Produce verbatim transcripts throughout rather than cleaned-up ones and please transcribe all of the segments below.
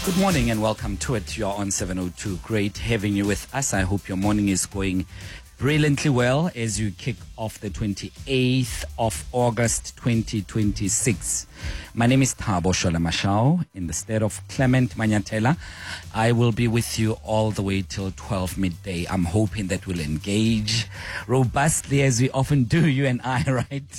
Good morning and welcome to it. You're on seven oh two. Great having you with us. I hope your morning is going brilliantly well as you kick off the twenty-eighth of August twenty twenty-six. My name is Thabo Shola Mashao in the stead of Clement Manyatela. I will be with you all the way till twelve midday. I'm hoping that we'll engage robustly as we often do, you and I, right?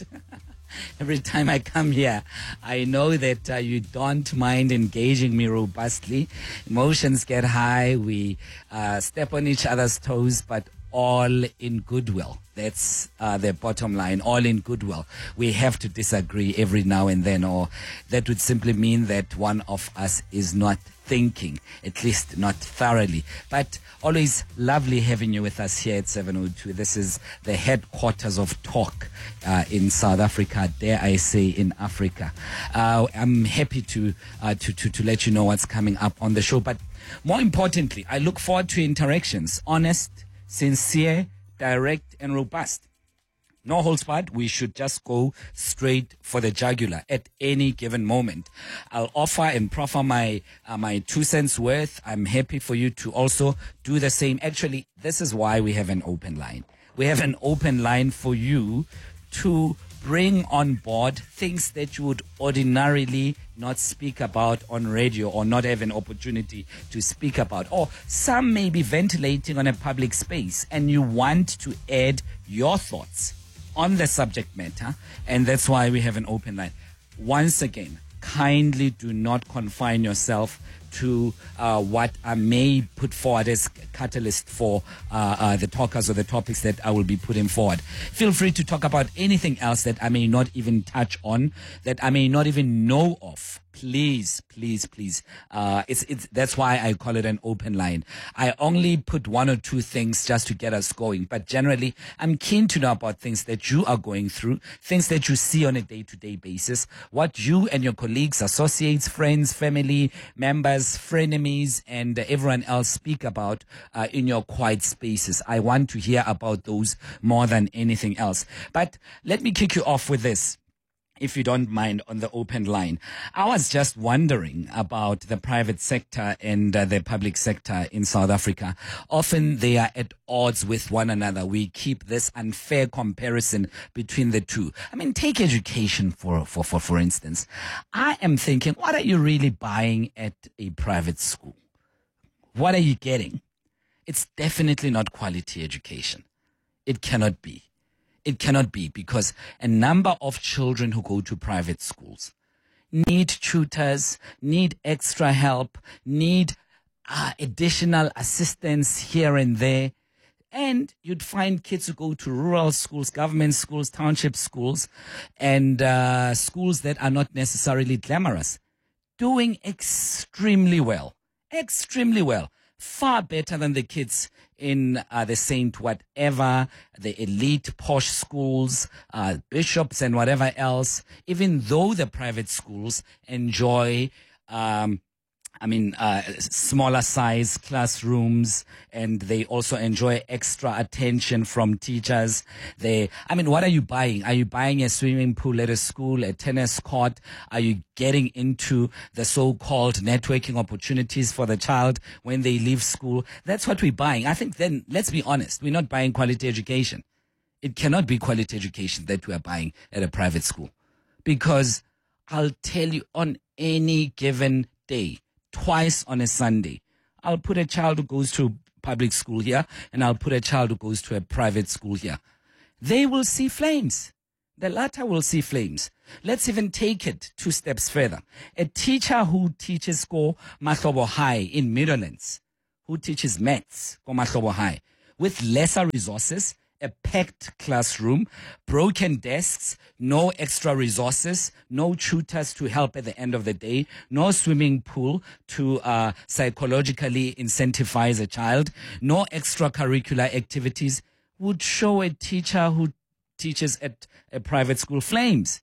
Every time I come here, I know that uh, you don't mind engaging me robustly. Emotions get high. We uh, step on each other's toes, but all in goodwill. That's uh, the bottom line, all in goodwill. We have to disagree every now and then, or that would simply mean that one of us is not thinking, at least not thoroughly. But always lovely having you with us here at seven oh two. This is the headquarters of talk uh, in South Africa, dare I say in Africa. Uh, I'm happy to, uh, to, to, to let you know what's coming up on the show. But more importantly, I look forward to interactions, honest, sincere, direct, and robust. No holds barred. We should just go straight for the jugular at any given moment. I'll offer and proffer my uh, my two cents worth. I'm happy for you to also do the same. Actually, this is why we have an open line. We have an open line for you to bring on board things that you would ordinarily not speak about on radio or not have an opportunity to speak about. Or some may be ventilating on a public space and you want to add your thoughts on the subject matter, and that's why we have an open line. Once again, kindly do not confine yourself to uh, what I may put forward as catalyst for uh, uh, the talkers or the topics that I will be putting forward. Feel free to talk about anything else that I may not even touch on, that I may not even know of. Please, please, please. Uh, it's, it's, that's why I call it an open line. I only put one or two things just to get us going. But generally, I'm keen to know about things that you are going through, things that you see on a day-to-day basis, what you and your colleagues, associates, friends, family members, frenemies, and uh, everyone else speak about uh, in your quiet spaces. I want to hear about those more than anything else. But let me kick you off with this, if you don't mind, on the open line. I was just wondering about the private sector and uh, the public sector in South Africa. Often they are at odds with one another. We keep this unfair comparison between the two. I mean, take education for, for, for, for instance. I am thinking, what are you really buying at a private school? What are you getting? It's definitely not quality education. It cannot be. It cannot be, because a number of children who go to private schools need tutors, need extra help, need uh, additional assistance here and there. And you'd find kids who go to rural schools, government schools, township schools, and uh, schools that are not necessarily glamorous, doing extremely well, extremely well. Far better than the kids in uh, the Saint whatever, the elite posh schools, uh, bishops and whatever else, even though the private schools enjoy, um, I mean, uh, smaller size classrooms, and they also enjoy extra attention from teachers. They, I mean, what are you buying? Are you buying a swimming pool at a school, a tennis court? Are you getting into the so-called networking opportunities for the child when they leave school? That's what we're buying. I think then, let's be honest, we're not buying quality education. It cannot be quality education that we are buying at a private school. Because I'll tell you, on any given day, twice on a Sunday, I'll put a child who goes to public school here and I'll put a child who goes to a private school here. They will see flames. The latter will see flames. Let's even take it two steps further. A teacher who teaches Ko Mahlobo High in Meadowlands, who teaches maths Ko Mahlobo High, with lesser resources, a packed classroom, broken desks, no extra resources, no tutors to help at the end of the day, no swimming pool to uh, psychologically incentivize a child, no extracurricular activities, would show a teacher who teaches at a private school flames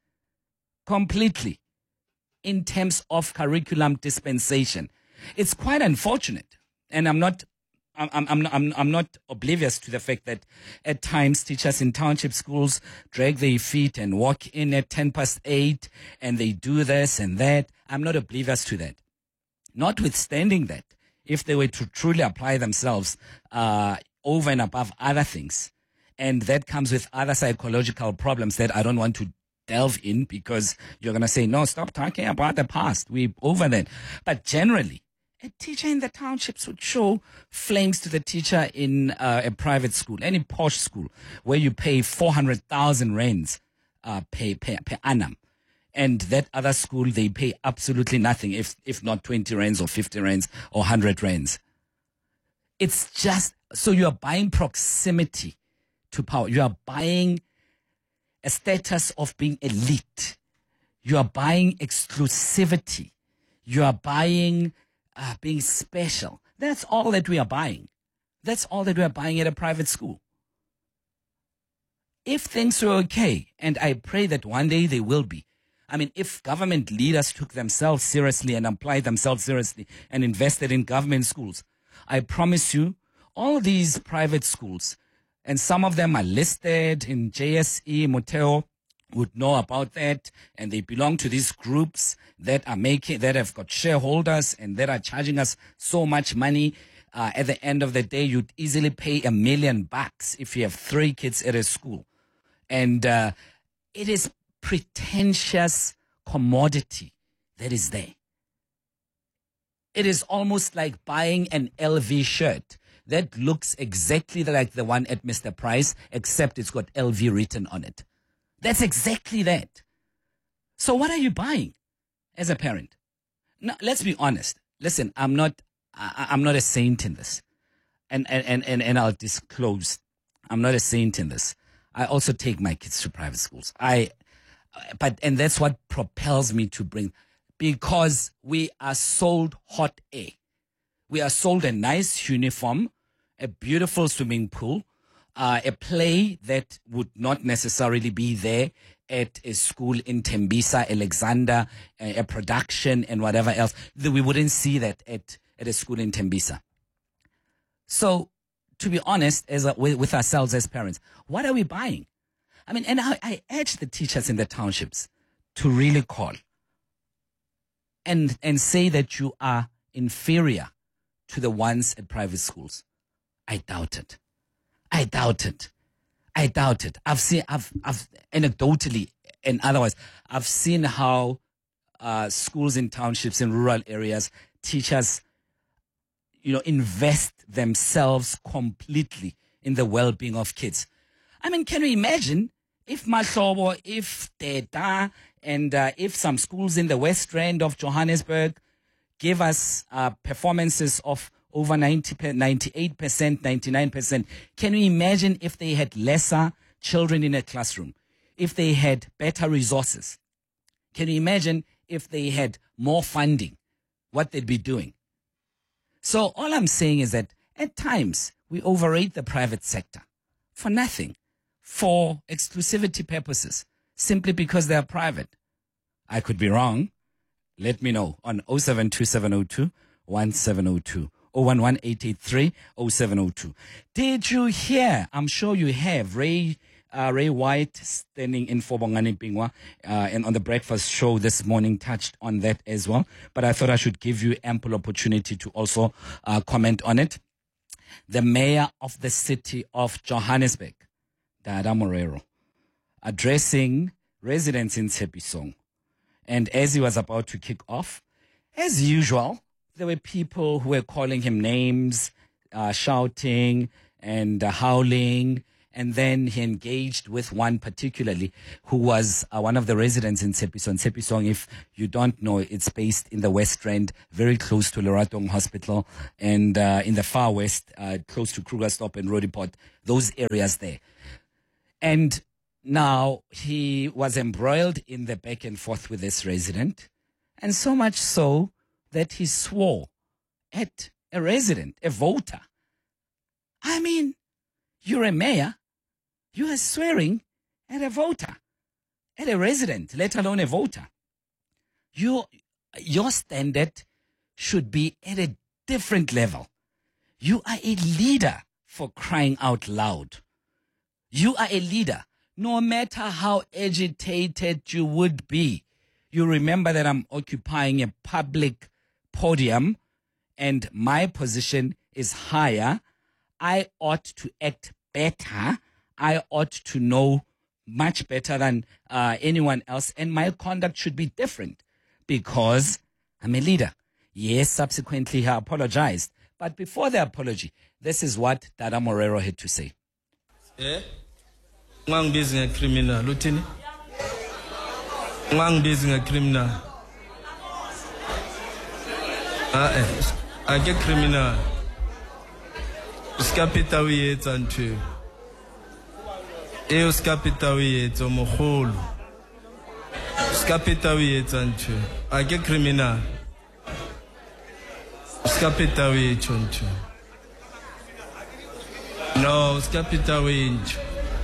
completely in terms of curriculum dispensation. It's quite unfortunate, and I'm not I'm, I'm, I'm, I'm not oblivious to the fact that at times teachers in township schools drag their feet and walk in at ten past eight and they do this and that. I'm not oblivious to that. Notwithstanding that, if they were to truly apply themselves uh, over and above other things, and that comes with other psychological problems that I don't want to delve in, because you're going to say, no, stop talking about the past. We're over that. But generally, a teacher in the townships would show flames to the teacher in uh, a private school, any posh school, where you pay four hundred thousand rands uh, per, per, per annum. And that other school, they pay absolutely nothing, if if not twenty rands or fifty rands or one hundred rands. It's just, so you are buying proximity to power. You are buying a status of being elite. You are buying exclusivity. You are buying uh, being special. That's all that we are buying. That's all that we are buying at a private school. If things were okay, and I pray that one day they will be, I mean, if government leaders took themselves seriously and applied themselves seriously and invested in government schools, I promise you, all these private schools, and some of them are listed in J S E, Moteo would know about that, and they belong to these groups that are making, that have got shareholders and that are charging us so much money. Uh, at the end of the day, you'd easily pay a million bucks if you have three kids at a school. And uh, it is pretentious commodity that is there. It is almost like buying an L V shirt that looks exactly like the one at Mister Price, except it's got L V written on it. That's exactly that. So what are you buying as a parent? Now, let's be honest. Listen, I'm not, I, I'm not a saint in this. And, and, and, and I'll disclose, I'm not a saint in this. I also take my kids to private schools. I, but, and that's what propels me to bring, because we are sold hot air. We are sold a nice uniform, a beautiful swimming pool, uh, a play that would not necessarily be there at a school in Tembisa, Alexander, a, a production and whatever else. We wouldn't see that at, at a school in Tembisa. So, to be honest, as a, with, with ourselves as parents, what are we buying? I mean, and I, I urge the teachers in the townships to really call and and say that you are inferior to the ones at private schools. I doubt it. I doubt it. I doubt it. I've seen, I've, I've anecdotally and otherwise, I've seen how uh, schools in townships in rural areas, teachers, you know, invest themselves completely in the well-being of kids. I mean, can you imagine if Mahlobo, if Teta, and uh, if some schools in the West Rand of Johannesburg give us uh, performances of over ninety, ninety-eight percent, ninety-nine percent. Can you imagine if they had lesser children in a classroom? If they had better resources? Can you imagine if they had more funding? What they'd be doing? So all I'm saying is that at times we overrate the private sector for nothing, for exclusivity purposes, simply because they are private. I could be wrong. Let me know on oh seven two seven oh two one seven oh two. oh one one eight eight three oh seven oh two. Did you hear? I'm sure you have. Ray uh, Ray White standing in for Bongani Pingwa uh, and on the breakfast show this morning touched on that as well. But I thought I should give you ample opportunity to also uh, comment on it. The mayor of the city of Johannesburg, Dada Morero, addressing residents in Tshepisong. And as he was about to kick off, as usual, there were people who were calling him names, uh, shouting and uh, howling. And then he engaged with one particularly who was uh, one of the residents in Tshepisong. Tshepisong, if you don't know, it's based in the West Rand, very close to Leratong Hospital, and uh, in the far west, uh, close to Krugerstop and Rodiport, those areas there. And now he was embroiled in the back and forth with this resident, and so much so that he swore at a resident, a voter. I mean, you're a mayor, you are swearing at a voter, at a resident, let alone a voter. Your, your standard should be at a different level. You are a leader, for crying out loud. You are a leader. No matter how agitated you would be, you remember that I'm occupying a public podium and my position is higher, I ought to act better. I ought to know much better than uh, anyone else, and my conduct should be different because I'm a leader. Yes, subsequently he apologized. But before the apology, this is what Dada Morero had to say. Eh? Ngang busy a criminal, Lutini? Ngang busy a criminal. Ah, eh. I get criminal. Skapita we eat and two. Eu skapita we eat on Moholo. Skapita we eat and two. I get criminal. Skapita we eat on two. No, skapita we eat.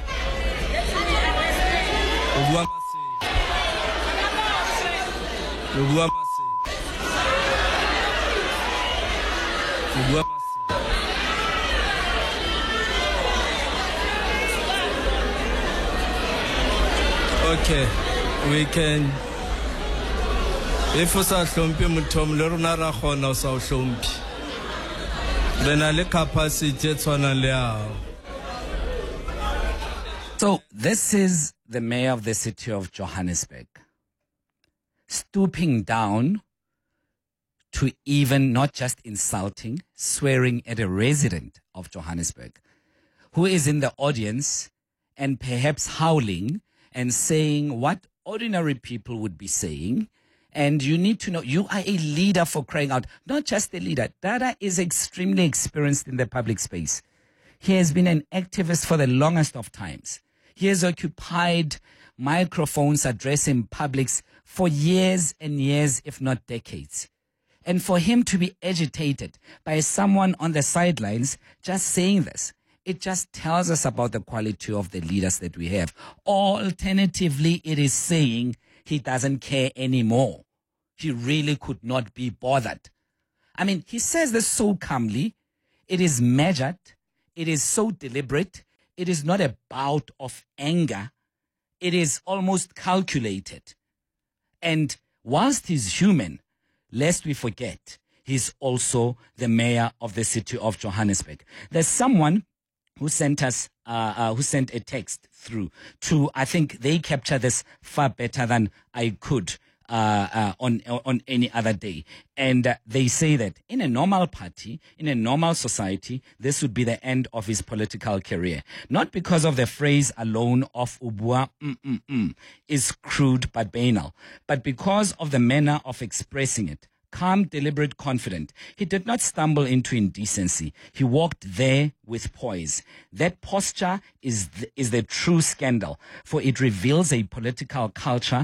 Uguamase. Uguamase. Uguamase. Okay, we can. If we say something, mutom leruna rakhona sa something. Then I le capacity tsona le. So this is the mayor of the city of Johannesburg, stooping down to even not just insulting, swearing at a resident of Johannesburg who is in the audience and perhaps howling and saying what ordinary people would be saying. And you need to know, you are a leader, for crying out. Not just a leader. Dada is extremely experienced in the public space. He has been an activist for the longest of times. He has occupied microphones addressing publics for years and years, if not decades. And for him to be agitated by someone on the sidelines just saying this, it just tells us about the quality of the leaders that we have. Alternatively, it is saying he doesn't care anymore. He really could not be bothered. I mean, he says this so calmly. It is measured. It is so deliberate. It is not a bout of anger. It is almost calculated. And whilst he's human, lest we forget, he's also the mayor of the city of Johannesburg. There's someone who sent us, uh, uh, who sent a text through to, I think they capture this far better than I could uh, uh, on on any other day. And uh, they say that in a normal party, in a normal society, this would be the end of his political career. Not because of the phrase alone of ubua mm, mm, mm, is crude but banal, but because of the manner of expressing it. Calm, deliberate, confident. He did not stumble into indecency. He walked there with poise. That posture is the, is the true scandal, for it reveals a political culture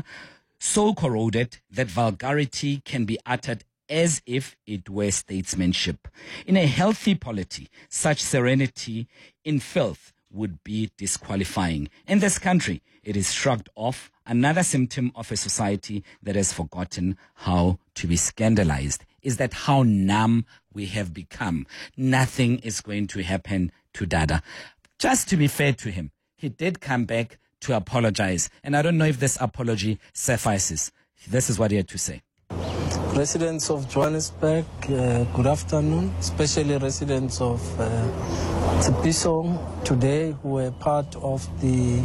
so corroded that vulgarity can be uttered as if it were statesmanship. In a healthy polity, such serenity in filth would be disqualifying. In this country, it is shrugged off, another symptom of a society that has forgotten how to be scandalized. Is that how numb we have become? Nothing is going to happen to Dada. Just to be fair to him, he did come back to apologize. And I don't know if this apology suffices. This is what he had to say. Residents of Johannesburg, uh, good afternoon, especially residents of uh, Tshipisong today who were part of the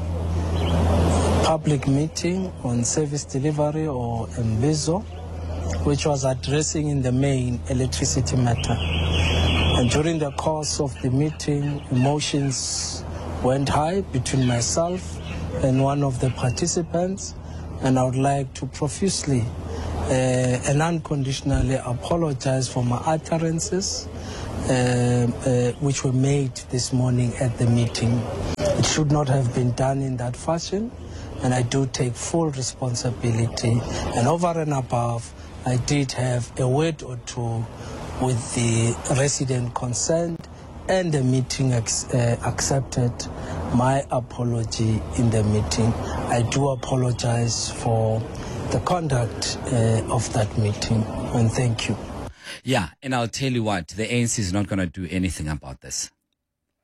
public meeting on service delivery, or MBIZO, which was addressing in the main electricity matter. And during the course of the meeting, emotions went high between myself and one of the participants, and I would like to profusely uh, and unconditionally apologize for my utterances uh, uh, which were made this morning at the meeting. It should not have been done in that fashion, and I do take full responsibility. And over and above, I did have a word or two with the resident concerned, and the meeting ex- uh, accepted my apology in the meeting. I do apologize for the conduct uh, of that meeting, and thank you. Yeah, and I'll tell you what, the A N C is not going to do anything about this.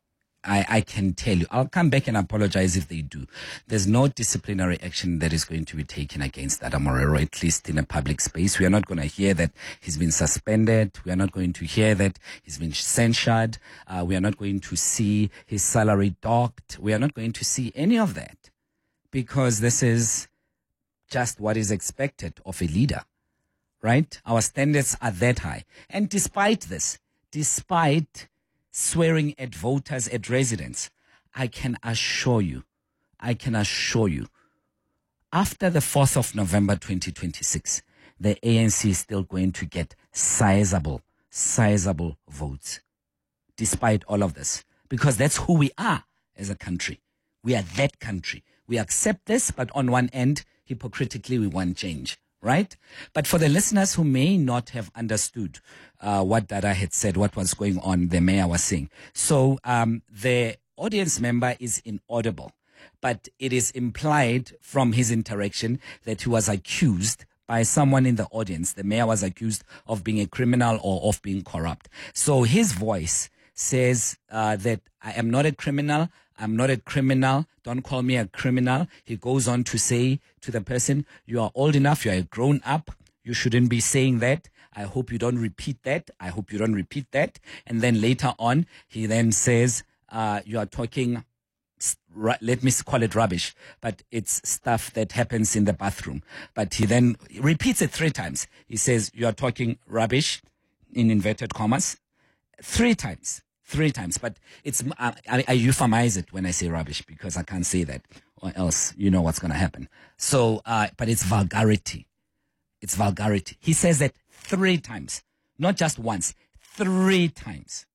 I, I can tell you, I'll come back and apologize if they do. There's no disciplinary action that is going to be taken against Adam Morero, at least in a public space. We are not going to hear that he's been suspended. We are not going to hear that he's been censured. Uh, we are not going to see his salary docked. We are not going to see any of that, because this is just what is expected of a leader, right? Our standards are that high. And despite this, despite swearing at voters, at residents, I can assure you, I can assure you, after the fourth of November twenty twenty-six, the A N C is still going to get sizable, sizable votes, despite all of this, because that's who we are as a country. We are that country. We accept this, but on one end, hypocritically, we want change, right? But for the listeners who may not have understood uh, what Dada had said, what was going on, the mayor was saying. So um, the audience member is inaudible, but it is implied from his interaction that he was accused by someone in the audience. The mayor was accused of being a criminal or of being corrupt. So his voice says uh, that I am not a criminal. I'm not a criminal. Don't call me a criminal. He goes on to say to the person, you are old enough. You are a grown up. You shouldn't be saying that. I hope you don't repeat that. I hope you don't repeat that. And then later on, he then says, uh, you are talking, let me call it rubbish, but it's stuff that happens in the bathroom. But he then repeats it three times. He says, you are talking rubbish, in inverted commas, three times. Three times, but it's I, I euphemize it when I say rubbish, because I can't say that, or else you know what's going to happen. So, uh, but it's vulgarity. It's vulgarity. He says that three times, not just once, three times.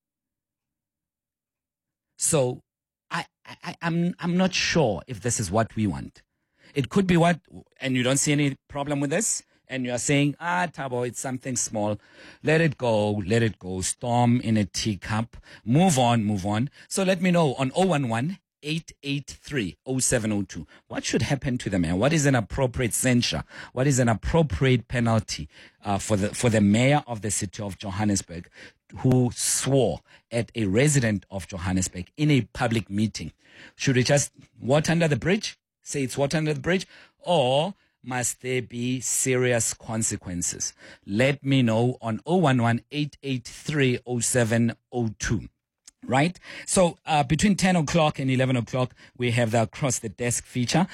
So, I, I I'm I'm not sure if this is what we want. It could be what, and you don't see any problem with this. And you are saying, ah, Thabo, it's something small. Let it go, let it go. Storm in a teacup. Move on, move on. So let me know on zero one one, eight eight three, zero seven zero two. What should happen to the mayor? What is an appropriate censure? What is an appropriate penalty uh, for the for the mayor of the city of Johannesburg, who swore at a resident of Johannesburg in a public meeting? Should we just water under the bridge? Say it's water under the bridge? Or must there be serious consequences? Let me know on zero one one, eight eight three, zero seven zero two. Right? So uh, between ten o'clock and eleven o'clock, we have the Across the Desk feature.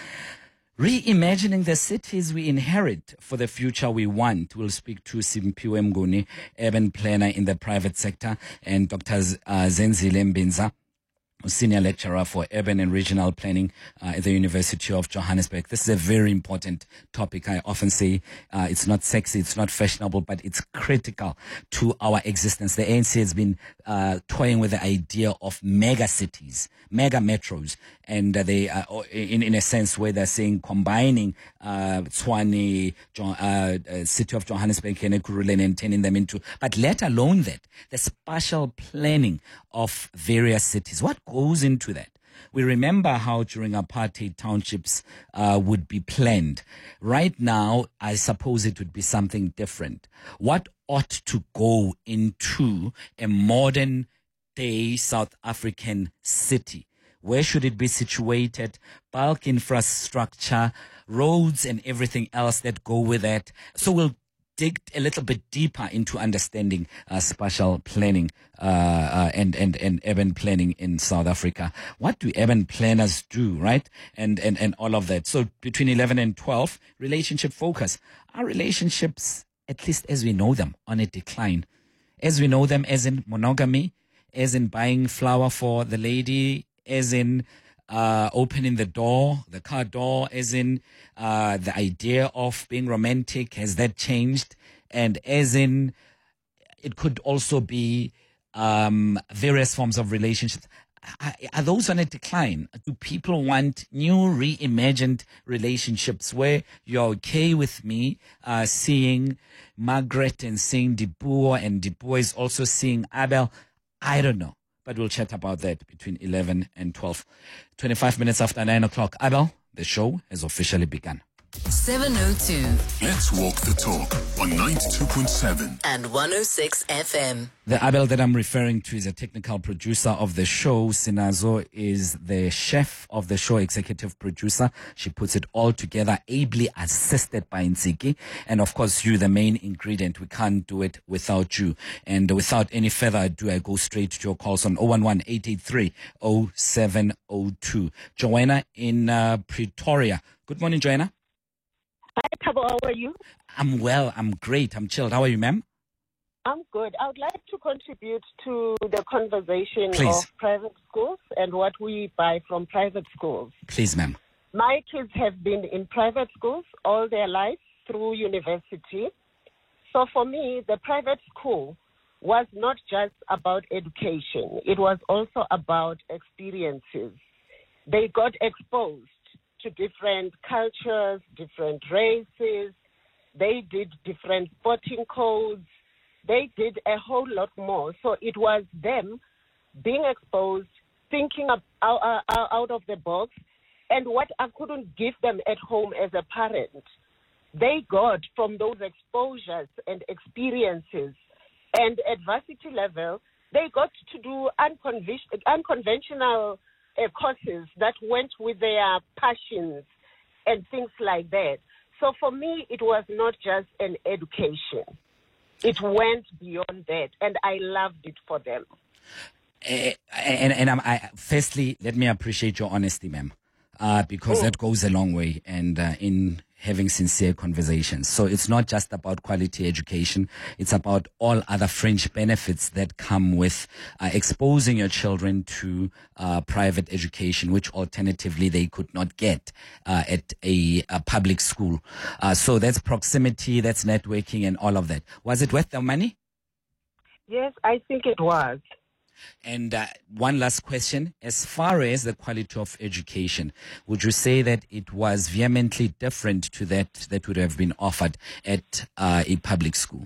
Reimagining the cities we inherit for the future we want. We'll speak to Simphiwe Mnguni, urban planner in the private sector, and Doctor Uh, Zenzile Mbinza, Senior Lecturer for Urban and Regional Planning uh, at the University of Johannesburg. This is a very important topic. I often say uh, it's not sexy, it's not fashionable, but it's critical to our existence. The A N C has been uh, toying with the idea of mega cities, mega metros, and uh, they are uh, in, in a sense where they're saying combining uh, Tshwane, jo- uh, uh, City of Johannesburg, and Ekurhuleni, and turning them into, but let alone that, the spatial planning of various cities. What goes into that? We remember how during apartheid townships uh, would be planned. Right now, I suppose it would be something different. What ought to go into a modern day South African city? Where should it be situated? Bulk infrastructure, roads and everything else that go with that. So we'll dig a little bit deeper into understanding uh, spatial planning uh, uh, and, and, and urban planning in South Africa. What do urban planners do, right? And, and, and all of that. So between eleven and twelve, relationship focus. Are relationships, at least as we know them, on a decline? As we know them, as in monogamy, as in buying flower for the lady, as in Uh, opening the door, the car door, as in uh, the idea of being romantic, has that changed? And as in, it could also be um, various forms of relationships. Are, are those on a decline? Do people want new, reimagined relationships where you're okay with me uh, seeing Margaret and seeing Dipuo, and Dipuo is also seeing Abel? I don't know. But we'll chat about that between eleven and twelve. twenty-five minutes after nine o'clock. Abel, the show has officially begun. seven oh two. Let's walk the talk on ninety-two point seven and one oh six F M. The Abel that I'm referring to is a technical producer of the show. Sinazo is the chef of the show, executive producer. She puts it all together, ably assisted by Nziki. And of course, you, the main ingredient. We can't do it without you. And without any further ado, I go straight to your calls on oh one one, eight eight three, oh seven oh two. Joanna in uh, Pretoria. Good morning, Joanna. Hi, Thabo. How are you? I'm well. I'm great. I'm chilled. How are you, ma'am? I'm good. I would like to contribute to the conversation Please. of private schools and what we buy from private schools. Please, ma'am. My kids have been in private schools all their life through university. So for me, the private school was not just about education. It was also about experiences. They got exposed to different cultures, different races. They did different sporting codes. They did a whole lot more. So it was them being exposed, thinking of, out, out of the box, and what I couldn't give them at home as a parent, they got from those exposures and experiences. And at varsity level, they got to do unconven- unconventional uh, courses that went with their passions and things like that. So for me, it was not just an education. It went beyond that, and I loved it for them. Uh, and and I'm, I, firstly, let me appreciate your honesty, ma'am, uh, because oh. that goes a long way and uh, in having sincere conversations. So it's not just about quality education. It's about all other fringe benefits that come with uh, exposing your children to uh, private education, which alternatively they could not get uh, at a, a public school. Uh, so that's proximity, that's networking and all of that. Was it worth the money? Yes, I think it was. And uh, one last question. As far as the quality of education, would you say that it was vehemently different to that that would have been offered at uh, a public school?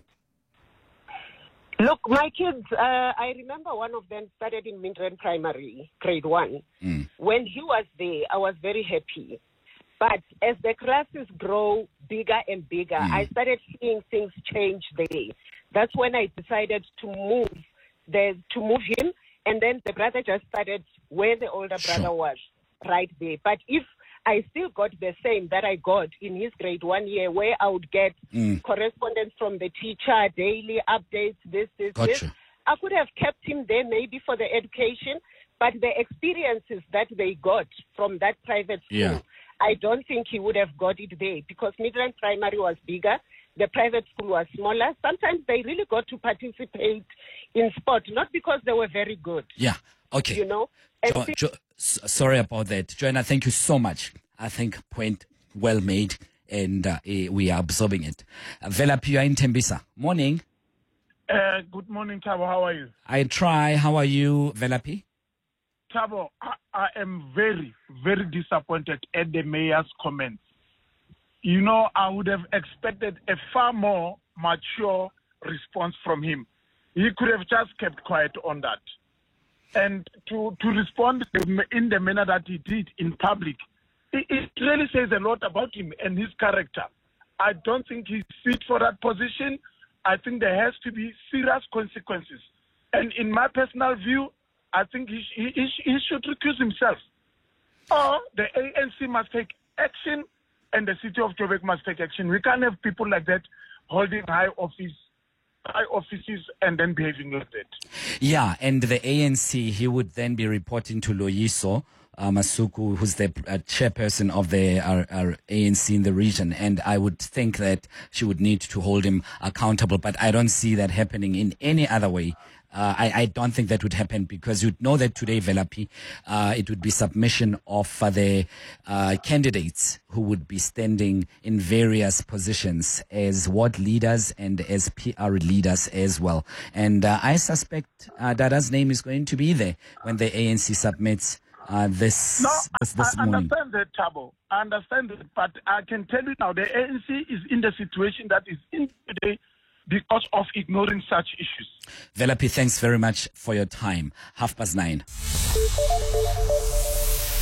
Look, my kids, uh, I remember one of them started in Midrand Primary, grade one. Mm. When he was there, I was very happy. But as the classes grow bigger and bigger, mm. I started seeing things change there. That's when I decided to move. The, to move him, and then the brother just started where the older brother sure. was, right there. But if I still got the same that I got in his grade one year, where I would get mm. correspondence from the teacher, daily updates, this, this, gotcha. this, I could have kept him there maybe for the education, but the experiences that they got from that private school, yeah. I don't think he would have got it there because Midrand Primary was bigger. The private school was smaller. Sometimes they really got to participate in sport, not because they were very good. Yeah, okay. You know? Jo- jo- sorry about that. Joanna, thank you so much. I think point well made, and uh, we are absorbing it. Uh, Velaphi, you are in Tembisa. Morning. Uh, good morning, Thabo. How are you? I try. How are you, Velaphi? Thabo, I, I am very, very disappointed at the mayor's comments. You know, I would have expected a far more mature response from him. He could have just kept quiet on that. And to, to respond in the manner that he did in public, it, it really says a lot about him and his character. I don't think he's fit for that position. I think there has to be serious consequences. And in my personal view, I think he, he, he should recuse himself. Or the A N C must take action and the city of Joburg must take action. We can't have people like that holding high office, high offices and then behaving like that. Yeah, and the A N C, he would then be reporting to Loyiso uh, Masuku, who's the uh, chairperson of the our, our A N C in the region. And I would think that she would need to hold him accountable. But I don't see that happening in any other way. Uh, I, I don't think that would happen because you'd know that today, Velaphi, uh, it would be submission of uh, the uh, candidates who would be standing in various positions as ward leaders and as P R leaders as well. And uh, I suspect uh, Dada's name is going to be there when the A N C submits uh, this, no, this, this I, I morning. understand that, Thabo. I understand it, but I can tell you now, the A N C is in the situation that is in today because of ignoring such issues. Velaphi, thanks very much for your time. Half past nine.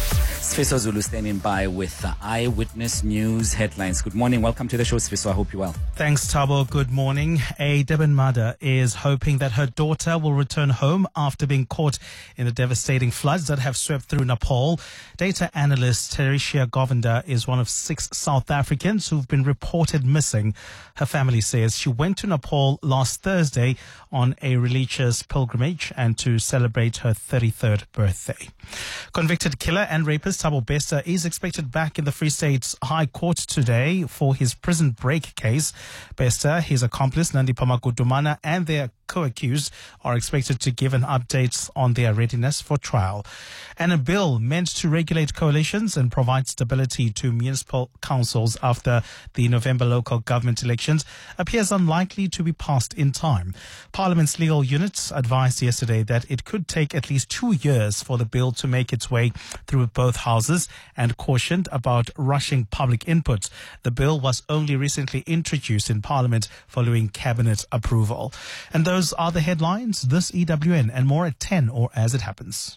Sfiso Zulu standing by with the Eyewitness News headlines. Good morning. Welcome to the show, Sfiso. I hope you're well. Thanks, Tabo. Good morning. A Durban mother is hoping that her daughter will return home after being caught in the devastating floods that have swept through Nepal. Data analyst Teresia Govinda is one of six South Africans who've been reported missing. Her family says she went to Nepal last Thursday on a religious pilgrimage and to celebrate her thirty-third birthday. Convicted killer and rapist Thabo Bester is expected back in the Free State's High Court today for his prison break case. Bester, his accomplice Nandi Pamakutumana, and their co-accused are expected to give an update on their readiness for trial. And a bill meant to regulate coalitions and provide stability to municipal councils after the November local government elections appears unlikely to be passed in time. Parliament's legal unit advised yesterday that it could take at least two years for the bill to make its way through both houses and cautioned about rushing public input. The bill was only recently introduced in Parliament following cabinet approval. And those Those are the headlines. This E W N and more at ten or as it happens.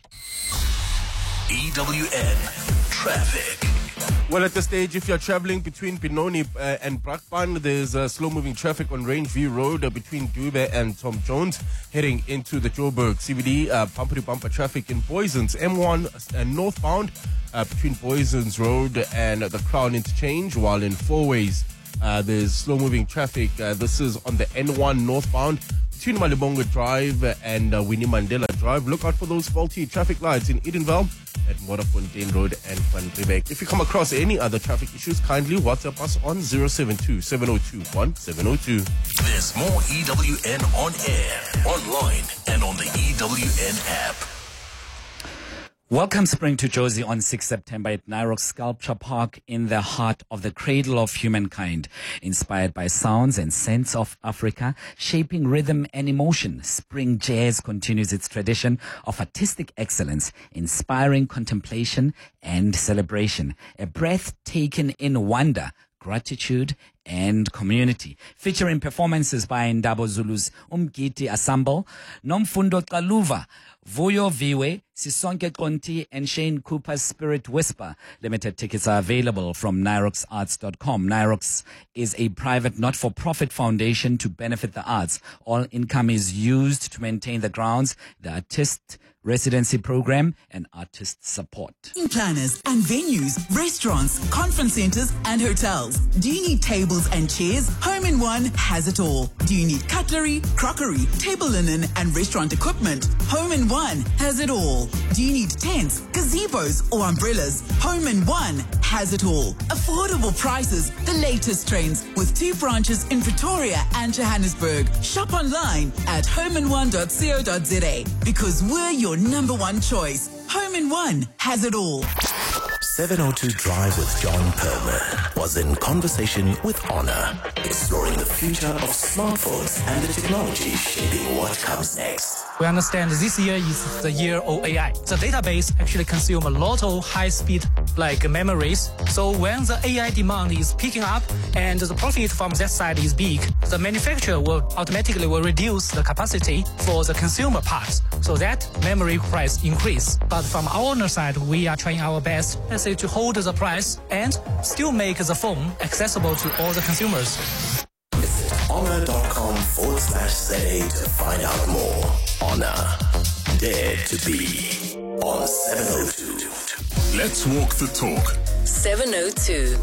E W N Traffic. Well, at this stage, if you're traveling between Benoni uh, and Brakpan, there's uh, slow-moving traffic on Rangeview Road uh, between Dube and Tom Jones, heading into the Joburg C B D. Uh, bumper-to-bumper traffic in Boysons, M one uh, northbound uh, between Boysons Road and the Crown Interchange, while in Four Ways uh, there's slow-moving traffic. Uh, this is on the N one northbound between Malibonga Drive and uh, Winnie Mandela Drive. Look out for those faulty traffic lights in Edenville at Modderfontein Road and Van Riebeek. If you come across any other traffic issues, kindly WhatsApp us on zero seven two, seven zero two, one seven zero two. There's more E W N on air, online, and on the E W N app. Welcome spring to Jozi on sixth September at Nyrox Sculpture Park in the heart of the cradle of humankind. Inspired by sounds and scents of Africa, shaping rhythm and emotion, Spring Jazz continues its tradition of artistic excellence, inspiring contemplation and celebration. A breath taken in wonder, gratitude and community, featuring performances by Ndabo Zulu's Umgiti Ensemble, Nomfundo Kaluva, Vuyo Viwe, Sisonke Konti, and Shane Cooper's Spirit Whisper. Limited tickets are available from nyrox arts dot com. Nyrox is a private not-for-profit foundation to benefit the arts. All income is used to maintain the grounds, the artist residency program, and artist support. Planners and venues, restaurants, conference centers, and hotels. Do you need tables and chairs? Home in One has it all. Do you need cutlery, crockery, table linen, and restaurant equipment? Home in One has it all. Do you need tents, gazebos, or umbrellas? Home in One has it all. Affordable prices, the latest trends, with two branches in Pretoria and Johannesburg. Shop online at home in one dot co dot za because we're your number one choice. Home in One has it all. seven oh two Drive with John Perlman was in conversation with Honor, exploring the future of smartphones and the technology shaping what comes next. We understand this year is the year of A I. The database actually consumes a lot of high-speed like memories. So when the A I demand is picking up and the profit from that side is big, the manufacturer will automatically will reduce the capacity for the consumer parts. So that memory price increase. But from our owner side, we are trying our best, let's say, to hold the price and still make the phone accessible to all the consumers. Visit honor.com forward slash ZA to find out more. Honor, dare to be on seven oh two. Let's walk the talk. seven oh two.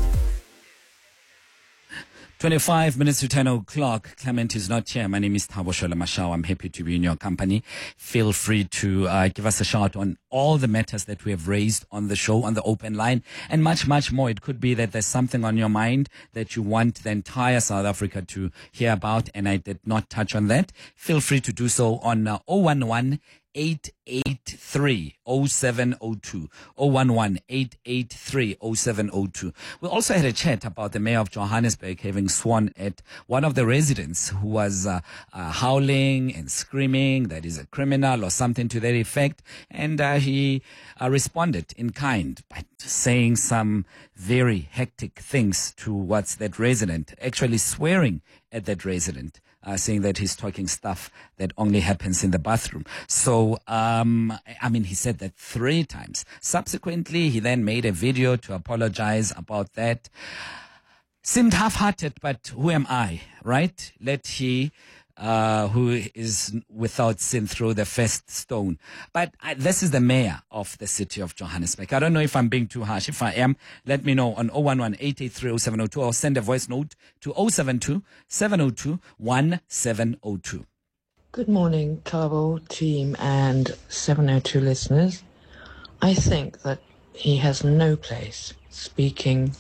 twenty-five minutes to ten o'clock. Clement is not here. My name is Thabo Shola Mashao. I'm happy to be in your company. Feel free to uh, give us a shout on all the matters that we have raised on the show, on the open line, and much, much more. It could be that there's something on your mind that you want the entire South Africa to hear about, and I did not touch on that. Feel free to do so on uh, zero one one, eight eight three, zero seven zero two, zero one one, eight eight three, zero seven zero two. We also had a chat about the mayor of Johannesburg having sworn at one of the residents who was uh, uh, howling and screaming that he's a criminal or something to that effect, and uh, he uh, responded in kind by saying some very hectic things towards that resident, actually swearing at that resident. uh, saying that he's talking stuff that only happens in the bathroom. So, um, I mean, he said that three times. Subsequently, he then made a video to apologize about that. Seemed half-hearted, but who am I, right? Let he uh, who is without sin throw the first stone. But I, this is the mayor of the city of Johannesburg. I don't know if I'm being too harsh. If I am, let me know on zero one one, eight eight three, zero seven zero two or send a voice note to zero seven two, seven zero two, one seven zero two. Good morning, Tabo team and seven oh two listeners. I think that he has no place speaking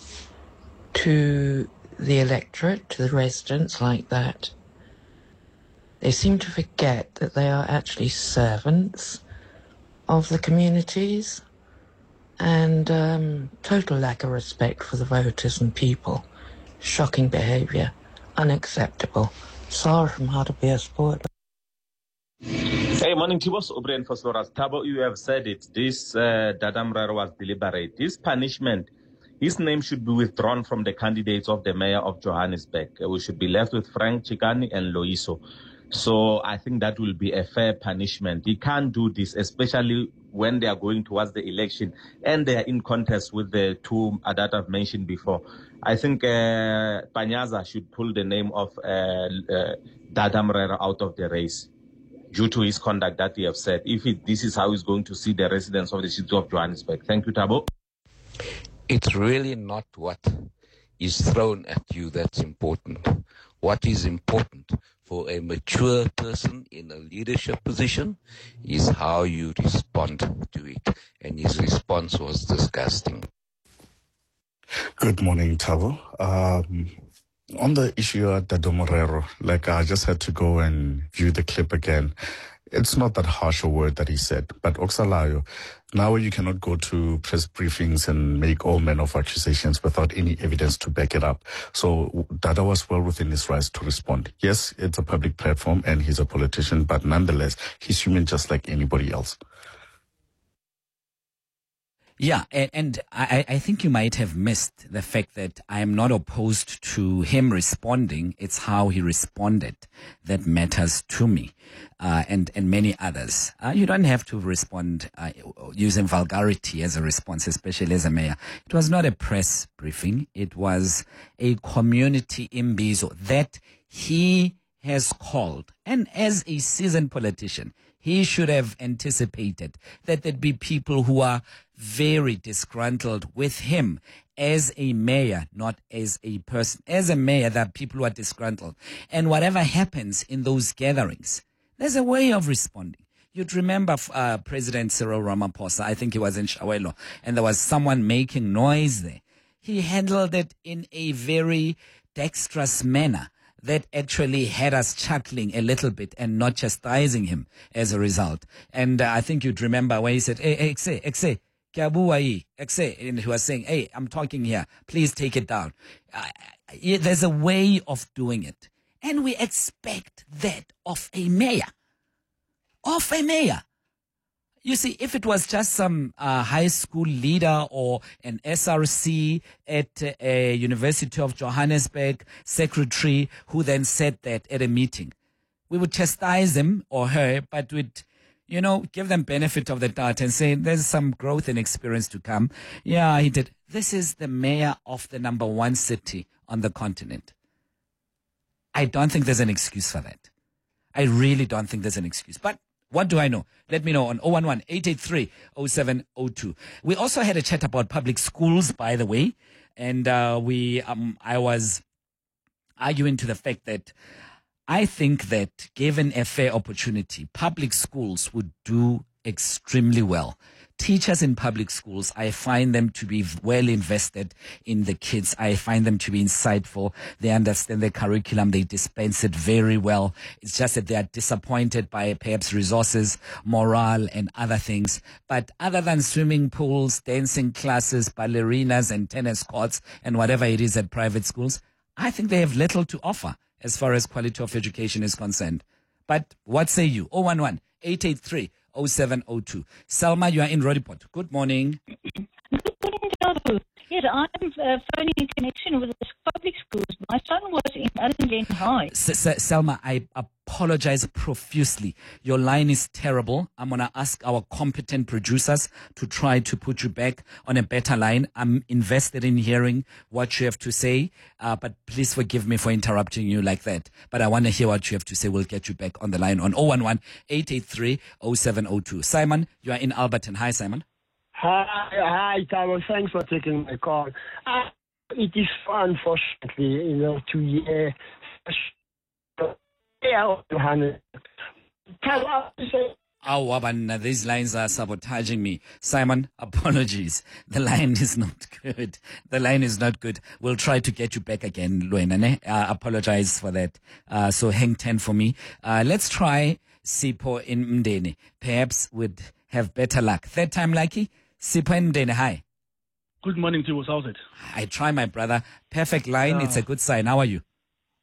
to the electorate, to the residents like that. They seem to forget that they are actually servants of the communities, and um, total lack of respect for the voters and people. Shocking behaviour. Unacceptable. Sorry from How to Be a Sport. Hey, morning, Tibos Obrien for Sloras. Tabo, you have said it. This uh, Dadamrero was deliberate. This punishment, his name should be withdrawn from the candidates of the mayor of Johannesburg. Uh, we should be left with Frank Chikani and Loiso. So I think that will be a fair punishment. He can't do this, especially when they are going towards the election and they are in contest with the two that I've mentioned before. I think uh, Panyaza should pull the name of uh, uh, Dadamrero out of the race due to his conduct that he have said, if it, this is how he's going to see the residents of the city of Johannesburg. Thank you, Tabo. It's really not what is thrown at you that's important. What is important for a mature person in a leadership position is how you respond to it. And his response was disgusting. Good morning, Tabo. Um, on the issue of Dadamrero, like I just had to go and view the clip again. It's not that harsh a word that he said, but Oksalayo, now you cannot go to press briefings and make all manner of accusations without any evidence to back it up. So Dada was well within his rights to respond. Yes, it's a public platform and he's a politician, but nonetheless, he's human just like anybody else. Yeah, and, and I, I think you might have missed the fact that I am not opposed to him responding. It's how he responded that matters to me, uh, and, and many others. Uh, you don't have to respond uh, using vulgarity as a response, especially as a mayor. It was not a press briefing. It was a community imbizo that he has called. And as a seasoned politician, he should have anticipated that there'd be people who are very disgruntled with him as a mayor, not as a person. As a mayor, there are people who are disgruntled. And whatever happens in those gatherings, there's a way of responding. You'd remember uh, President Cyril Ramaphosa, I think he was in Shawelo, and there was someone making noise there. He handled it in a very dexterous manner that actually had us chuckling a little bit and not chastising him as a result. And uh, I think you'd remember where he said, hey, hey, Exe, Exe, Kiabuai, Exe, and he was saying, hey, I'm talking here, please take it down. Uh, there's a way of doing it. And we expect that of a mayor. Of a mayor. You see, if it was just some uh, high school leader or an S R C at uh, a University of Johannesburg secretary who then said that at a meeting, we would chastise him or her, but we'd, you know, give them benefit of the doubt and say there's some growth and experience to come. Yeah, he did. This is the mayor of the number one city on the continent. I don't think there's an excuse for that. I really don't think there's an excuse. But what do I know? Let me know on zero one one, eight eight three, zero seven zero two. We also had a chat about public schools, by the way. And uh, we, um, I was arguing to the fact that I think that given a fair opportunity, public schools would do extremely well. Teachers in public schools, I find them to be well invested in the kids. I find them to be insightful. They understand the curriculum. They dispense it very well. It's just that they are disappointed by perhaps resources, morale, and other things. But other than swimming pools, dancing classes, ballerinas, and tennis courts, and whatever it is at private schools, I think they have little to offer as far as quality of education is concerned. But what say you? zero one one, eight eight three, zero seven zero two. Selma, you are in Rodiport. Good morning. Tabu. Yes, I'm uh, phoning in connection with the public schools. My son was in Allendale High. S- S- Selma, I apologize profusely. Your line is terrible. I'm going to ask our competent producers to try to put you back on a better line. I'm invested in hearing what you have to say, uh, but please forgive me for interrupting you like that. But I want to hear what you have to say. We'll get you back on the line on zero one one, eight eight three, zero seven zero two. Simon, you are in Alberton. Hi, Simon. Hi, hi, Tabo. Thanks for taking my call. Uh, it is unfortunately, you know, to hear. Oh, Waban, these lines are sabotaging me. Simon, apologies. The line is not good. The line is not good. We'll try to get you back again, Luenane. Uh, apologize for that. Uh, so hang ten for me. Uh, let's try Sipho in Mdeni. Perhaps would have better luck. Third time lucky. Sipho in Mdeni, hi. Good morning, Tibo. How's it? I try, my brother. Perfect line. Uh, it's a good sign. How are you?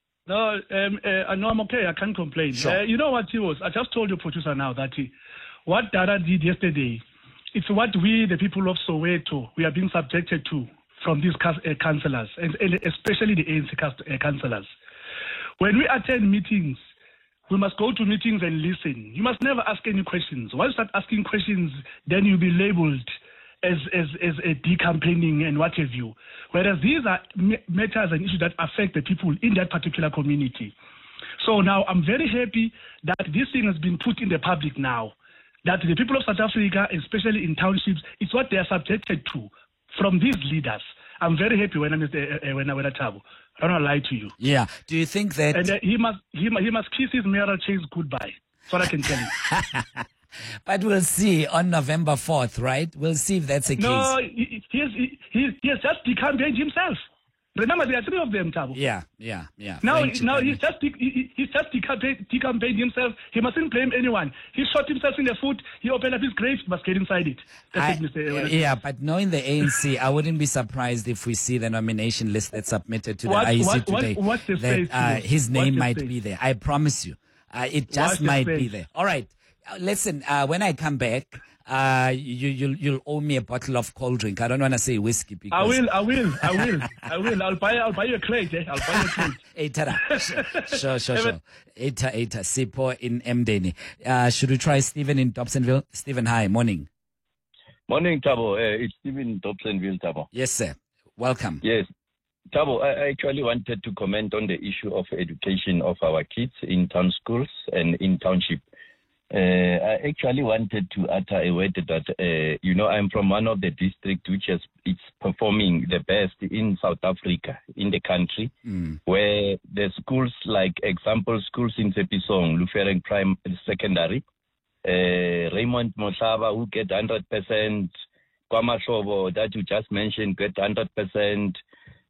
No, um, uh, no, I'm okay. I can't complain. Sure. Uh, you know what, Tibo? I just told your producer now that uh, what Dada did yesterday, it's what we, the people of Soweto, we are being subjected to from these uh, councillors, and, and especially the A N C uh, councillors. When we attend meetings, we must go to meetings and listen. You must never ask any questions. Once you start asking questions, then you'll be labeled as as as a decampaigning and what have you. Whereas these are matters and issues that affect the people in that particular community. So now I'm very happy that this thing has been put in the public now. That the people of South Africa, especially in townships, it's what they are subjected to from these leaders. I'm very happy when I'm uh, when I when I travel. I don't lie to you. Yeah. Do you think that... And uh, he must he, he must kiss his mirror chains goodbye. That's what I can tell you. But we'll see on November fourth, right? We'll see if that's the no, case. he, he, has, he, he, he has just decampaigned himself. Remember, there are three of them, Tabo. Yeah, yeah, yeah. Now, French, now uh, he's just he, he's just decampaigned, decampaigned himself. He mustn't blame anyone. He shot himself in the foot. He opened up his grave. He must get inside it. That's I, it, Mister yeah, but knowing the A N C, I wouldn't be surprised if we see the nomination list that's submitted to the What- I E C what- what- today. what's the that face, uh, Timo? his name What's the might face? be there. I promise you. Uh, it What's just the might be face? there. All right. Uh, Listen, uh, when I come back, uh, you, you'll, you'll owe me a bottle of cold drink. I don't want to say whiskey because... I will, I will, I will, I will. I'll buy, I'll buy you a crate. Eh? I'll buy you a crate. Eitara. Sure, sure, sure. Eita, Eita. Sipho in Mdeni. Uh, should we try Stephen in Dobsonville? Stephen, hi. Morning. Morning, Tabo. Uh, it's Stephen Dobsonville, Tabo. Yes, sir. Welcome. Yes. Tabo, I actually wanted to comment on the issue of education of our kids in town schools and in township. Uh, I actually wanted to utter a word that, uh, you know, I'm from one of the districts which is it's performing the best in South Africa, in the country, Mm. where the schools, like example schools in Sepisong, Lufereng Prime Secondary, uh, Raymond Motlaba, who get one hundred percent, Kwamashobo, that you just mentioned, get one hundred percent,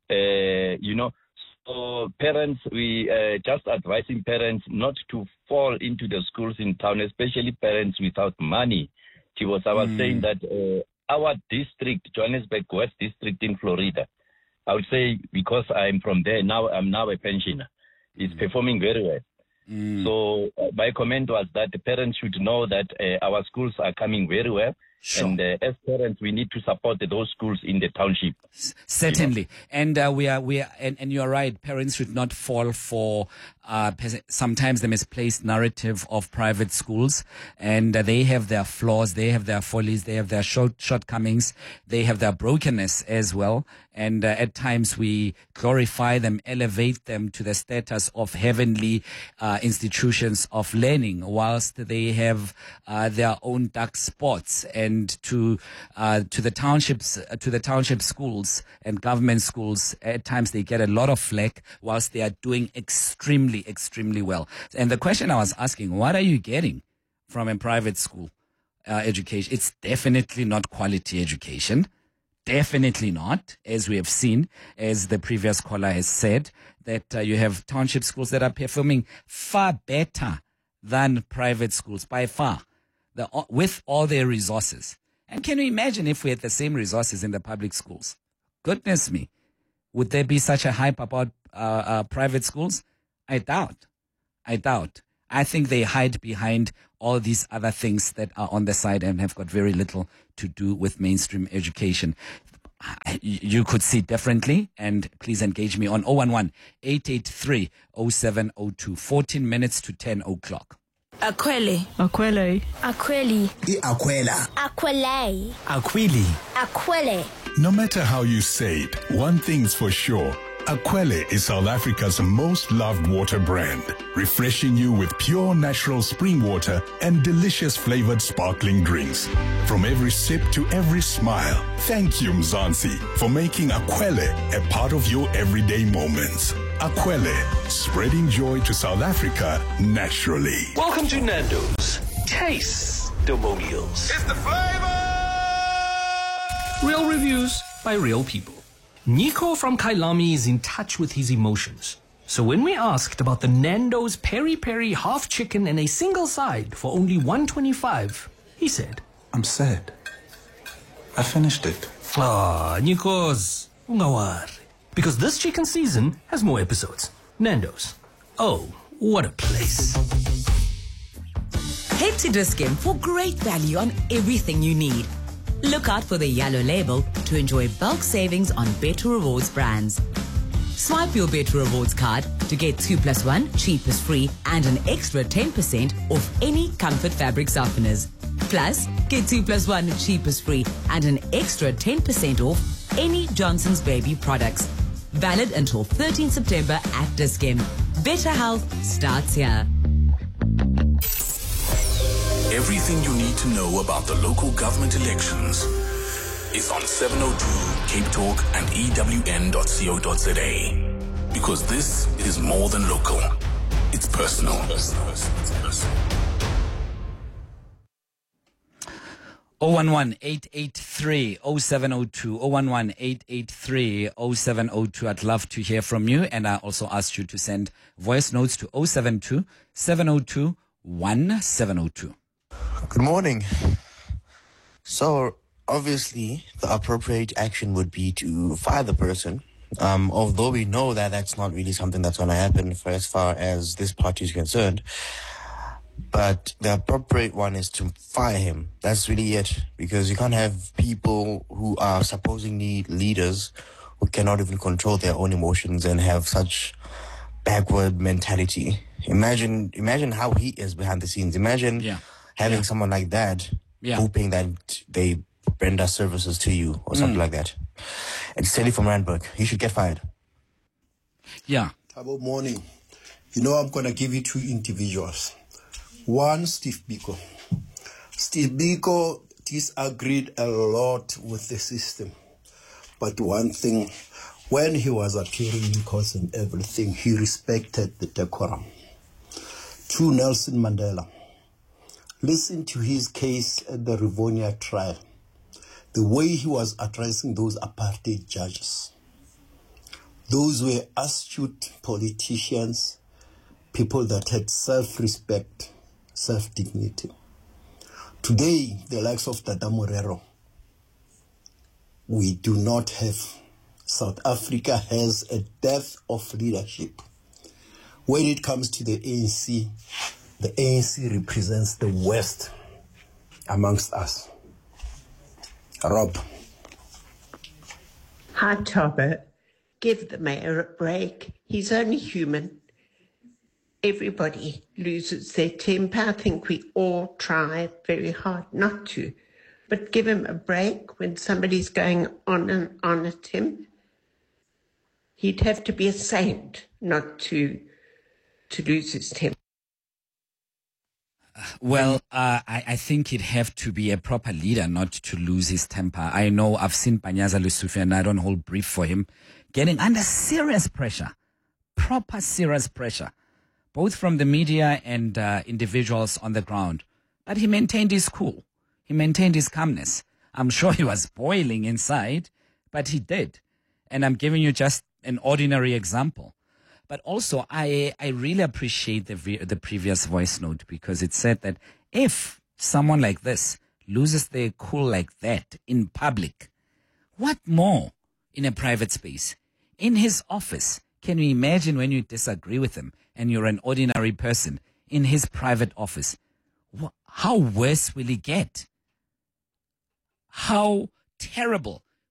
uh, you know. So parents, we uh, just advising parents not to fall into the schools in town, especially parents without money. She was, I was Mm. saying that uh, our district, Johannesburg West District in Florida, I would say because I'm from there, now I'm now a pensioner, is performing very well. Mm. So uh, my comment was that the parents should know that uh, our schools are coming very well. Sure. And uh, as parents, we need to support those schools in the township. Certainly, and uh, we are we are, and, and you are right. Parents should not fall for uh, pes- sometimes the misplaced narrative of private schools, and uh, they have their flaws, they have their follies, they have their short shortcomings, they have their brokenness as well. And uh, at times we glorify them, elevate them to the status of heavenly uh, institutions of learning, whilst they have uh, their own dark spots. And to uh, to the townships, uh, to the township schools and government schools, at times they get a lot of flack, whilst they are doing extremely, extremely well. And the question I was asking: what are you getting from a private school uh, education? It's definitely not quality education. Definitely not, as we have seen, as the previous caller has said, that uh, you have township schools that are performing far better than private schools by far, the, with all their resources. And can you imagine if we had the same resources in the public schools? Goodness me, would there be such a hype about uh, uh, private schools? I doubt. I doubt. I think they hide behind all these other things that are on the side and have got very little to do with mainstream education. you could see differently, and please engage me on zero one one, eight eight three, zero seven zero two. fourteen minutes to ten o'clock. Akwele. Akwele. Akweli. Akwela. Akwele. Akwili. Akwele. No matter how you say it, one thing's for sure. Akwele is South Africa's most loved water brand, refreshing you with pure natural spring water and delicious flavored sparkling drinks. From every sip to every smile, thank you Mzansi for making Akwele a part of your everyday moments. Akwele, spreading joy to South Africa naturally. Welcome to Nando's. Taste the meals. It's the flavor! Real reviews by real people. Nico from Kailami is in touch with his emotions. So when we asked about the Nando's Peri Peri half chicken and a single side for only one twenty-five, he said, I'm sad. I finished it. Ah, Nikos, ungawari. Because this chicken season has more episodes. Nando's. Oh, what a place. Head to Dis-Chem for great value on everything you need. Look out for the yellow label to enjoy bulk savings on Better Rewards brands. Swipe your Better Rewards card to get two plus one, cheap is free, and an extra ten percent off any Comfort fabric softeners. Plus, get two plus one, cheap is free, and an extra ten percent off any Johnson's Baby products. Valid until thirteenth September at Dis-Chem. Better health starts here. Everything you need to know about the local government elections is on seven oh two Cape Talk and E W N dot co dot za. Because this is more than local. It's personal. personal. It's personal. zero one one, eight eight three, zero seven zero two. zero one one, eight eight three, zero seven zero two. I'd love to hear from you. And I also asked you to send voice notes to zero seven two, seven zero two, one seven zero two. Good morning. So, obviously, the appropriate action would be to fire the person. Um, although we know that that's not really something that's going to happen for as far as this party is concerned. But the appropriate one is to fire him. That's really it. Because you can't have people who are supposedly leaders who cannot even control their own emotions and have such backward mentality. Imagine, imagine how he is behind the scenes. Imagine yeah. having yeah. someone like that, yeah. hoping that they render services to you or something mm. like that. It's Telly from Randburg. He should get fired. Yeah. Good morning. You know, I'm going to give you two individuals. One, Steve Biko. Steve Biko disagreed a lot with the system. But one thing, when he was appearing in court and everything, he respected the decorum. Two, Nelson Mandela. Listen to his case at the Rivonia trial. The way he was addressing those apartheid judges. Those were astute politicians, people that had self-respect, self-dignity. Today, the likes of Tata Morero, we do not have. South Africa has a dearth of leadership. When it comes to the A N C, the A N C represents the West amongst us. Rob. Hi, Tobbe. Give the mayor a break. He's only human. Everybody loses their temper. I think we all try very hard not to. But give him a break when somebody's going on and on at him. He'd have to be a saint not to to lose his temper. Well, uh, I, I think he'd have to be a proper leader not to lose his temper. I know I've seen Panyaza Lesufi, and I don't hold brief for him, getting under serious pressure, proper serious pressure, both from the media and uh, individuals on the ground. But he maintained his cool. He maintained his calmness. I'm sure he was boiling inside, but he did. And I'm giving you just an ordinary example. But also, I, I really appreciate the the previous voice note, because it said that if someone like this loses their cool like that in public, what more in a private space? In his office, can you imagine when you disagree with him and you're an ordinary person in his private office? How worse will he get? How terrible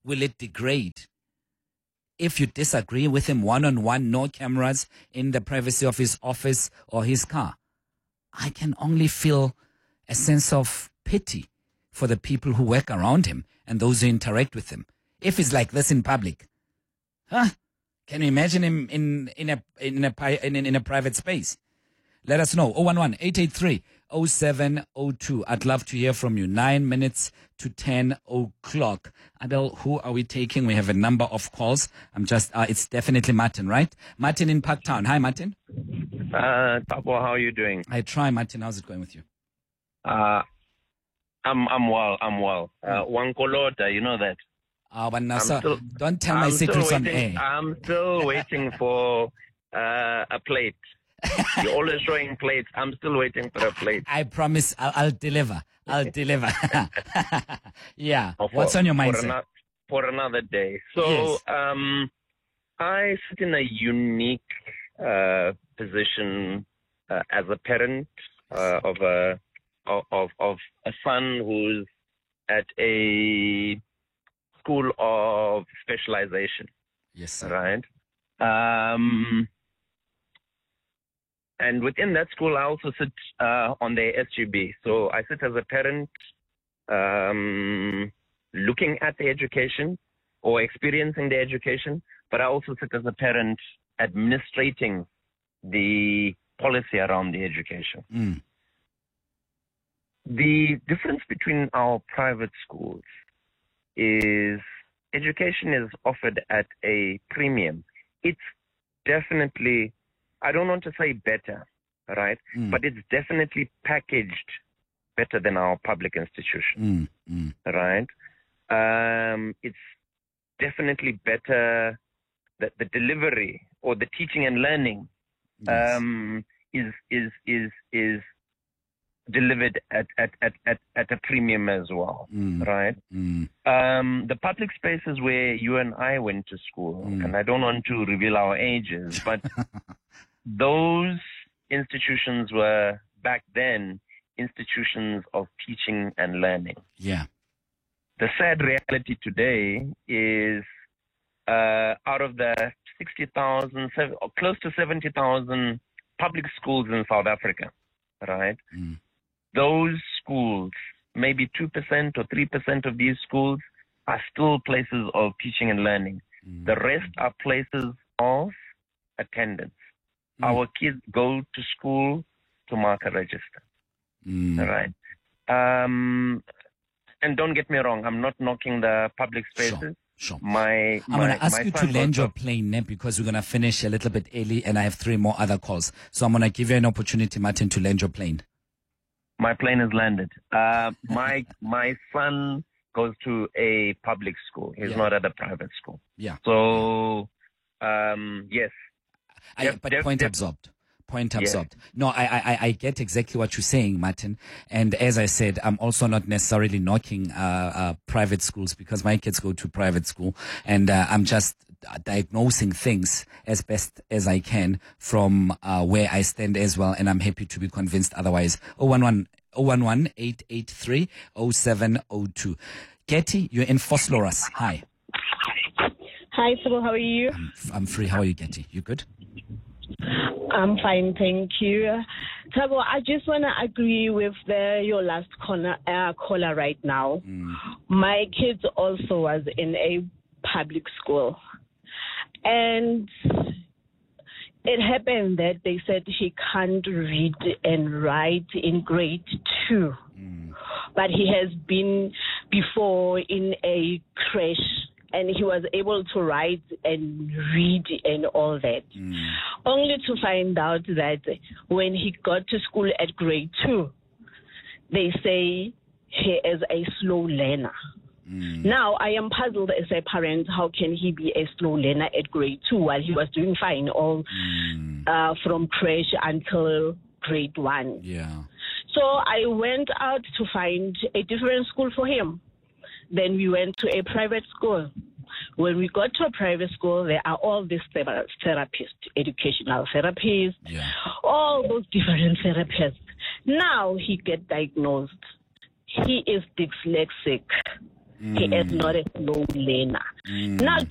will it degrade? If you disagree with him one-on-one, no cameras in the privacy of his office or his car, I can only feel a sense of pity for the people who work around him and those who interact with him. If he's like this in public, huh? Can you imagine him in, in a, in a, in, in a private space? Let us know. oh one one, eight eight three, oh seven oh two. I'd love to hear from you. Nine minutes to ten o'clock. Adele, who are we taking? We have a number of calls. I'm just, uh, it's definitely Martin, right? Martin in Parktown. Hi, Martin. Uh, Tabo, how are you doing? I try, Martin. How's it going with you? Uh, I'm, I'm well. I'm well. Uh, Wankolota, you know that. Ah, but now, I'm sir, still- don't tell my I'm still secrets on waiting- air. I'm still waiting for uh, a plate. You're always showing plates. I'm still waiting for a plate. I promise I'll, I'll deliver. I'll deliver. Yeah. Or for- What's on your for mindset? ano- For another day. So, Yes. um, I sit in a unique uh, position uh, as a parent uh, of a of of a son who's at a school of specialization. Yes, sir. Right. Um, and within that school, I also sit uh, on the S G B. So I sit as a parent, um, looking at the education or experiencing the education, but I also sit as a parent administrating the policy around the education. Mm. The difference between our private schools is education is offered at a premium. It's definitely, I don't want to say better, right? Mm. But it's definitely packaged better than our public institution, Mm. Mm. right? Um, it's definitely better that the delivery or the teaching and learning um, is is is is delivered at at, at, at, at a premium as well, Mm. right? Mm. Um, the public spaces where you and I went to school, and I don't want to reveal our ages, but those institutions were back then institutions of teaching and learning. Yeah. The sad reality today is uh, out of the sixty thousand, or close to seventy thousand public schools in South Africa, right? Mm. Those schools, maybe two percent or three percent of these schools are still places of teaching and learning. Mm. The rest are places of attendance. Mm. Our kids go to school to mark a register, Mm. all right? Um, and don't get me wrong, I'm not knocking the public spaces. Sure. My, I'm going to ask my you to son land goes your plane eh, because we're going to finish a little bit early and I have three more other calls. So I'm going to give you an opportunity, Martin, to land your plane. My plane has landed. Uh, my my son goes to a public school. He's Yeah. not at a private school. Yeah. So, um, yes. I, Def- but def- point def- absorbed. Point Yeah. absorbed. No, I, I, I get exactly what you're saying, Martin. And as I said, I'm also not necessarily knocking uh, uh, private schools because my kids go to private school, and uh, I'm just diagnosing things as best as I can from uh, where I stand as well. And I'm happy to be convinced otherwise. oh one one, eight eight three, oh seven oh two. Getty, you're in Vosloorus. Hi. Hi, Sybil. How are you? I'm, I'm free. How are you, Getty? You good? I'm fine, thank you. Tabo, I just want to agree with the, your last corner, uh, caller right now. My kids also was in a public school. And it happened that they said he can't read and write in grade two. But he has been before in a creche and he was able to write and read and all that. Only to find out that when he got to school at grade two, they say he is a slow learner. Now, I am puzzled as a parent, how can he be a slow learner at grade two while he was doing fine all uh, from creche until grade one? Yeah. So I went out to find a different school for him. Then we went to a private school. When we got to a private school, there are all these thera- therapists, educational therapists, yeah. all those different therapists. Now he get diagnosed. He is dyslexic. He is not a slow learner. Mm. Now,